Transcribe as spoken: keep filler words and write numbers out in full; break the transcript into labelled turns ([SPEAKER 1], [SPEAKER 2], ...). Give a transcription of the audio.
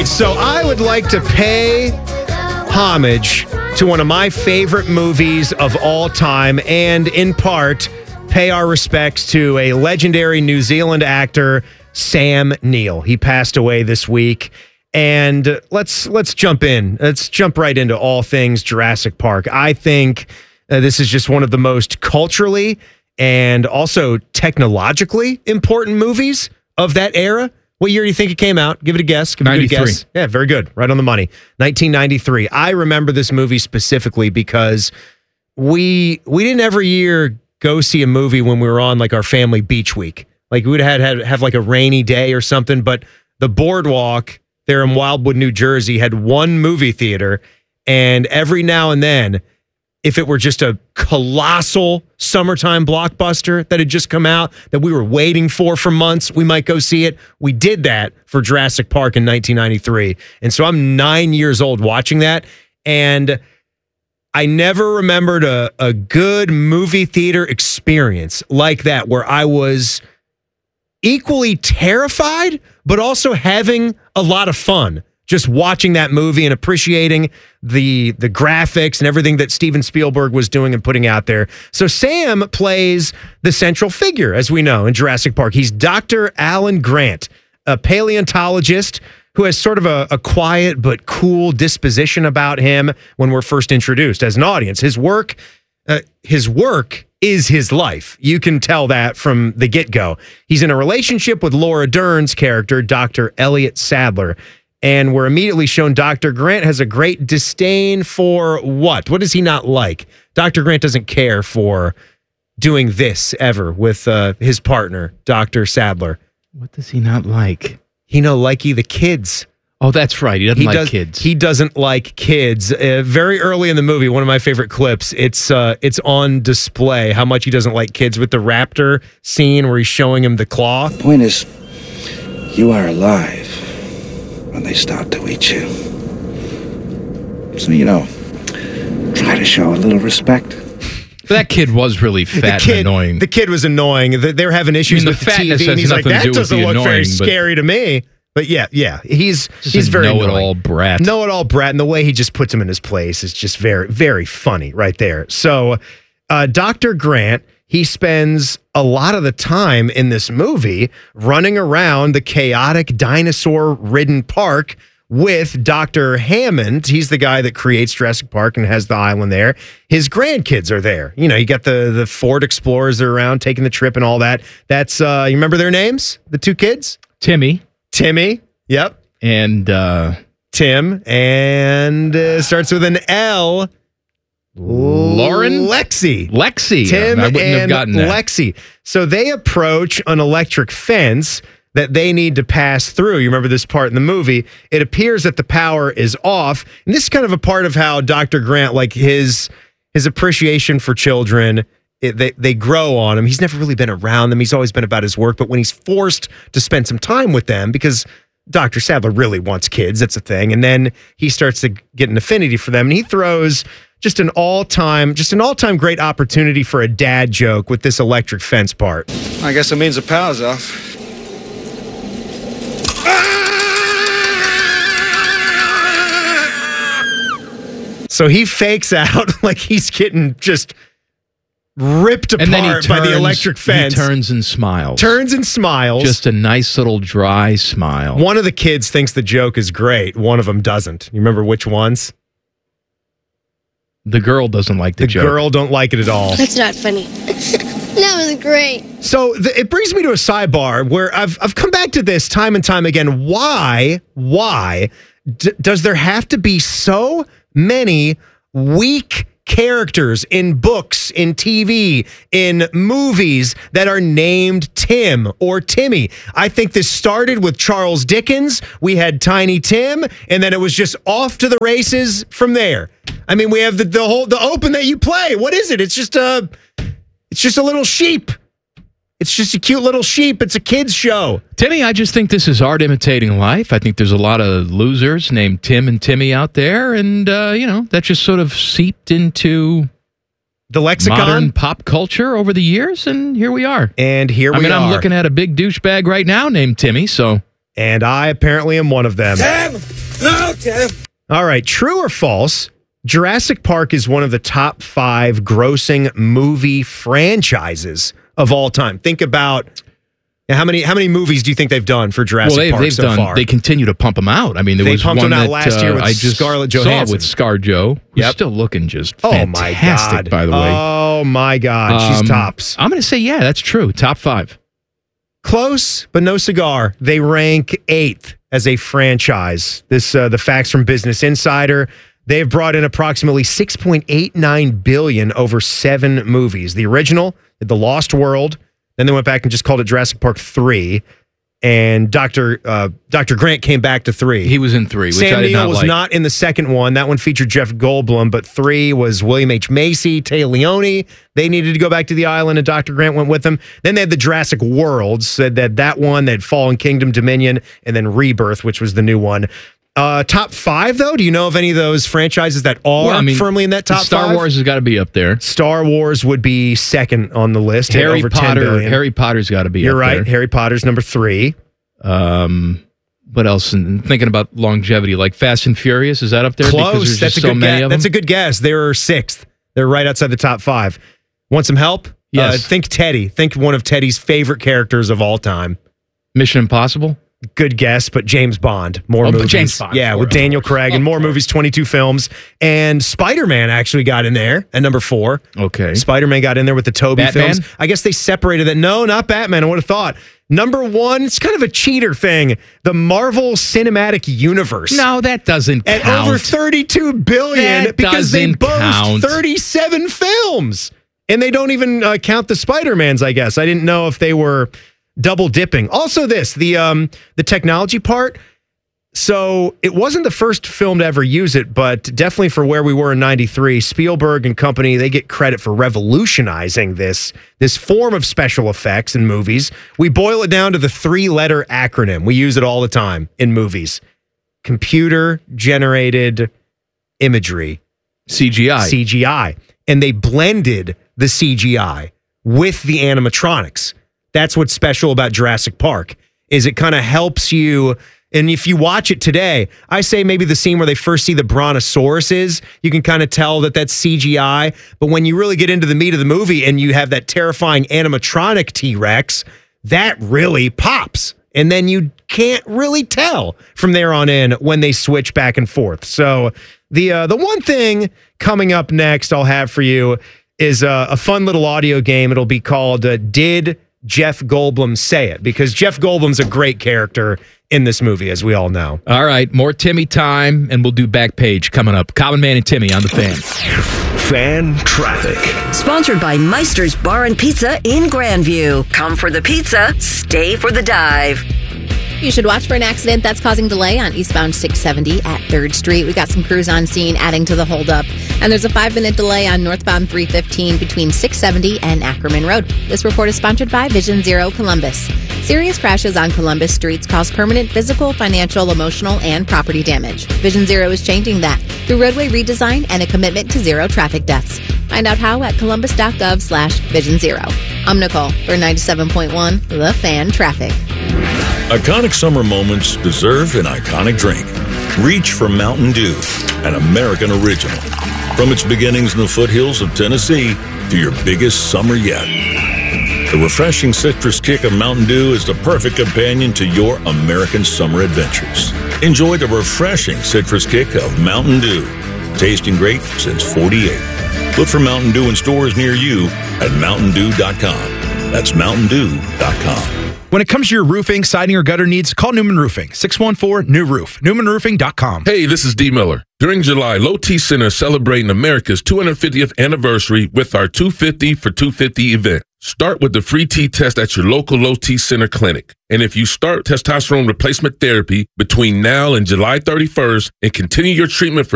[SPEAKER 1] right, so I would like to pay homage to one of my favorite movies of all time, and in part, pay our respects to a legendary New Zealand actor, Sam Neill. He passed away this week, and let's let's jump in. Let's jump right into all things Jurassic Park. I think uh, this is just one of the most culturally and also technologically important movies of that era. What year do you think it came out? Give it a guess. Give it a good guess. Yeah, very good. Right on the money. nineteen ninety-three. I remember this movie specifically because we we didn't every year go see a movie when we were on like our family beach week. Like we would have had have like a rainy day or something, but the Boardwalk there in Wildwood, New Jersey had one movie theater, and every now and then, if it were just a colossal summertime blockbuster that had just come out that we were waiting for for months, we might go see it. We did that for Jurassic Park in nineteen ninety-three. And so I'm nine years old watching that. And I never remembered a, a good movie theater experience like that, where I was equally terrified, but also having a lot of fun. Just watching that movie and appreciating the the graphics and everything that Steven Spielberg was doing and putting out there. So Sam plays the central figure, as we know, in Jurassic Park. He's Doctor Alan Grant, a paleontologist who has sort of a, a quiet but cool disposition about him when we're first introduced as an audience. His work, uh, his work is his life. You can tell that from the get-go. He's in a relationship with Laura Dern's character, Doctor Elliot Sadler. And we're immediately shown Doctor Grant has a great disdain for what? What does he not like? Doctor Grant doesn't care for doing this ever with uh, his partner, Doctor Sadler.
[SPEAKER 2] What does he not like?
[SPEAKER 1] He no likey the kids.
[SPEAKER 2] Oh, that's right. He doesn't
[SPEAKER 1] he
[SPEAKER 2] like
[SPEAKER 1] does,
[SPEAKER 2] kids.
[SPEAKER 1] He doesn't like kids. Uh, very early in the movie, one of my favorite clips, it's uh, it's on display how much he doesn't like kids with the raptor scene where he's showing him the claw.
[SPEAKER 3] The point is, you are alive when they start to eat you. So, you know, try to show a little respect.
[SPEAKER 2] But that kid was really fat
[SPEAKER 1] kid,
[SPEAKER 2] and annoying.
[SPEAKER 1] The kid was annoying. They were having issues
[SPEAKER 2] I mean,
[SPEAKER 1] with the, the T V, and he's like, that doesn't look annoying, very scary to me. But yeah, yeah, he's
[SPEAKER 2] just
[SPEAKER 1] he's very
[SPEAKER 2] know-it-all brat.
[SPEAKER 1] Know-it-all brat, and the way he just puts him in his place is just very, very funny right there. So uh, Doctor Grant, he spends a lot of the time in this movie running around the chaotic dinosaur-ridden park with Doctor Hammond. He's the guy that creates Jurassic Park and has the island there. His grandkids are there. You know, you got the, the Ford Explorers that are around taking the trip and all that. That's, uh, you remember their names? The two kids?
[SPEAKER 2] Timmy.
[SPEAKER 1] Timmy. Yep.
[SPEAKER 2] And uh,
[SPEAKER 1] Tim. And uh, starts with an L.
[SPEAKER 2] Lauren?
[SPEAKER 1] Lexi.
[SPEAKER 2] Lexi.
[SPEAKER 1] Tim
[SPEAKER 2] I wouldn't
[SPEAKER 1] and
[SPEAKER 2] have gotten that.
[SPEAKER 1] Lexi. So they approach an electric fence that they need to pass through. You remember this part in the movie. It appears that the power is off. And this is kind of a part of how Doctor Grant, like his his appreciation for children, it, they, they grow on him. He's never really been around them. He's always been about his work. But when he's forced to spend some time with them, because Doctor Sadler really wants kids, that's a thing. And then he starts to get an affinity for them. And he throws just an all-time, just an all-time great opportunity for a dad joke with this electric fence part.
[SPEAKER 4] I guess it means the power's off.
[SPEAKER 1] So he fakes out like he's getting just ripped apart
[SPEAKER 2] and then he turns,
[SPEAKER 1] by the electric fence.
[SPEAKER 2] He turns and smiles.
[SPEAKER 1] Turns and smiles.
[SPEAKER 2] Just a nice little dry smile.
[SPEAKER 1] One of the kids thinks the joke is great. One of them doesn't. You remember which ones?
[SPEAKER 2] The girl doesn't like the,
[SPEAKER 1] the
[SPEAKER 2] joke.
[SPEAKER 1] The girl don't like it at all.
[SPEAKER 5] That's not funny. That was great.
[SPEAKER 1] So the, it brings me to a sidebar where I've I've come back to this time and time again. Why, why d- does there have to be so many weak characters in books, in T V, in movies that are named Tim or Timmy? I think this started with Charles Dickens. We had Tiny Tim, and then it was just off to the races from there. I mean, we have the, the whole the open that you play. What is it? It's just a it's just a little sheep. It's just a cute little sheep. It's a kid's show.
[SPEAKER 2] Timmy, I just think this is art imitating life. I think there's a lot of losers named Tim and Timmy out there. And, uh, you know, that just sort of seeped into
[SPEAKER 1] the lexicon,
[SPEAKER 2] modern pop culture over the years. And here we are.
[SPEAKER 1] And here we are.
[SPEAKER 2] I mean, are. I'm looking at a big douchebag right now named Timmy. So
[SPEAKER 1] And I apparently am one of them.
[SPEAKER 4] Tim! No, Tim!
[SPEAKER 1] All right, true or false? Jurassic Park is one of the top five grossing movie franchises of all time. Think about how many how many movies do you think they've done for Jurassic
[SPEAKER 2] well, they've,
[SPEAKER 1] Park
[SPEAKER 2] they've
[SPEAKER 1] so
[SPEAKER 2] done,
[SPEAKER 1] far?
[SPEAKER 2] They continue to pump them out. I mean, there
[SPEAKER 1] they
[SPEAKER 2] was
[SPEAKER 1] pumped
[SPEAKER 2] one
[SPEAKER 1] them out
[SPEAKER 2] that,
[SPEAKER 1] last year with
[SPEAKER 2] uh, I just
[SPEAKER 1] Scarlett
[SPEAKER 2] saw
[SPEAKER 1] Johansson.
[SPEAKER 2] with ScarJo. Who's
[SPEAKER 1] Yep.
[SPEAKER 2] still looking just
[SPEAKER 1] oh
[SPEAKER 2] fantastic,
[SPEAKER 1] my God.
[SPEAKER 2] by the way.
[SPEAKER 1] Oh my God, she's
[SPEAKER 2] Um,
[SPEAKER 1] tops.
[SPEAKER 2] I'm going to say, yeah, that's true. Top five.
[SPEAKER 1] Close, but no cigar. They rank eighth as a franchise. This uh, the facts from Business Insider. They have brought in approximately six point eight nine billion dollars over seven movies. The original, The Lost World. Then they went back and just called it Jurassic Park three. And Doctor Uh, Doctor Grant came back to three.
[SPEAKER 2] He was in three, which
[SPEAKER 1] Sam
[SPEAKER 2] I did
[SPEAKER 1] Neill
[SPEAKER 2] not
[SPEAKER 1] was
[SPEAKER 2] like.
[SPEAKER 1] not in the second one. That one featured Jeff Goldblum, but three was William H. Macy, Taya Leone. They needed to go back to the island, and Doctor Grant went with them. Then they had the Jurassic World, said that that one, they had Fallen Kingdom, Dominion, and then Rebirth, which was the new one. Uh, top five, though? Do you know of any of those franchises that are
[SPEAKER 2] Well, I mean,
[SPEAKER 1] firmly in that top
[SPEAKER 2] Star
[SPEAKER 1] five?
[SPEAKER 2] Wars has got to be up there.
[SPEAKER 1] Star Wars would be second on the list. at
[SPEAKER 2] Harry
[SPEAKER 1] over ten
[SPEAKER 2] Potter.
[SPEAKER 1] billion.
[SPEAKER 2] Harry Potter's got to be
[SPEAKER 1] You're
[SPEAKER 2] up
[SPEAKER 1] right.
[SPEAKER 2] there.
[SPEAKER 1] Harry Potter's number three.
[SPEAKER 2] Um, what else? And thinking about longevity, like Fast and Furious, is that up there? Because
[SPEAKER 1] Close.
[SPEAKER 2] there's
[SPEAKER 1] That's a
[SPEAKER 2] just so
[SPEAKER 1] good
[SPEAKER 2] many
[SPEAKER 1] guess.
[SPEAKER 2] of
[SPEAKER 1] That's a
[SPEAKER 2] them.
[SPEAKER 1] good guess. They're sixth. They're right outside the top five. Want some help?
[SPEAKER 2] Yes.
[SPEAKER 1] Uh, think Teddy. Think one of Teddy's favorite characters of all time.
[SPEAKER 2] Mission Impossible.
[SPEAKER 1] Good guess, but James Bond. More
[SPEAKER 2] Oh, but
[SPEAKER 1] movies.
[SPEAKER 2] James Bond,
[SPEAKER 1] yeah,
[SPEAKER 2] of
[SPEAKER 1] with
[SPEAKER 2] course.
[SPEAKER 1] Daniel Craig and
[SPEAKER 2] Of
[SPEAKER 1] more movies, twenty-two films. And Spider-Man actually got in there at number four.
[SPEAKER 2] Okay.
[SPEAKER 1] Spider-Man got in there with the Toby
[SPEAKER 2] Batman?
[SPEAKER 1] films. I guess they separated that. No, not Batman. I would have thought. Number one, it's kind of a cheater thing. The Marvel Cinematic Universe.
[SPEAKER 2] No, that doesn't
[SPEAKER 1] At
[SPEAKER 2] count.
[SPEAKER 1] over thirty-two billion
[SPEAKER 2] That
[SPEAKER 1] because they
[SPEAKER 2] doesn't
[SPEAKER 1] boast
[SPEAKER 2] count.
[SPEAKER 1] thirty-seven films. And they don't even uh, count the Spider-Mans, I guess. I didn't know if they were double dipping. Also this, the um the technology part. So it wasn't the first film to ever use it, but definitely for where we were in ninety-three, Spielberg and company, they get credit for revolutionizing this, this form of special effects in movies. We boil it down to the three-letter acronym. We use it all the time in movies. Computer-generated imagery.
[SPEAKER 2] C G I.
[SPEAKER 1] C G I. And they blended the C G I with the animatronics. That's what's special about Jurassic Park, is it kind of helps you. And if you watch it today, I say maybe the scene where they first see the brontosauruses, you can kind of tell that that's C G I. But when you really get into the meat of the movie and you have that terrifying animatronic T-Rex, that really pops. And then you can't really tell from there on in when they switch back and forth. So the uh, the one thing coming up next I'll have for you is uh, a fun little audio game. It'll be called uh, Did Jeff Goldblum Say It? Because Jeff Goldblum's a great character in this movie, as we all know.
[SPEAKER 2] All right, more Timmy time, and we'll do Backpage coming up. Common Man and Timmy on the Fan.
[SPEAKER 6] Fan Traffic.
[SPEAKER 7] Sponsored by Meister's Bar and Pizza in Grandview. Come for the pizza, stay for the dive.
[SPEAKER 8] You should watch for an accident that's causing delay on eastbound six seventy at third Street. We got some crews on scene adding to the holdup. And there's a five-minute delay on northbound three fifteen between six seventy and Ackerman Road. This report is sponsored by Vision Zero Columbus. Serious crashes on Columbus streets cause permanent physical, financial, emotional, and property damage. Vision Zero is changing that through roadway redesign and a commitment to zero traffic deaths. Find out how at columbus.gov slash vision zero. I'm Nicole for ninety-seven point one The Fan Traffic.
[SPEAKER 9] Iconic summer moments deserve an iconic drink. Reach for Mountain Dew, an American original. From its beginnings in the foothills of Tennessee to your biggest summer yet. The refreshing citrus kick of Mountain Dew is the perfect companion to your American summer adventures. Enjoy the refreshing citrus kick of Mountain Dew. Tasting great since forty-eight. Look for Mountain Dew in stores near you at mountain dew dot com. That's mountain dew dot com.
[SPEAKER 10] When it comes to your roofing, siding, or gutter needs, call Newman Roofing, six one four, new roof, newman roofing dot com.
[SPEAKER 11] Hey, this is D. Miller. During July, Low T Center is celebrating America's two hundred fiftieth anniversary with our two fifty for two fifty event. Start with the free T test at your local Low T Center clinic. And if you start testosterone replacement therapy between now and July thirty-first and continue your treatment for